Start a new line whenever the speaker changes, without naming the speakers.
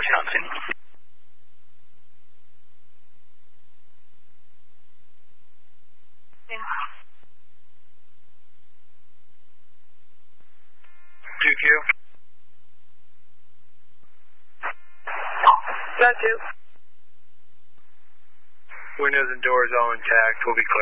Wisconsin.
QQ.
Got you.
Windows and doors all intact. We'll be clear.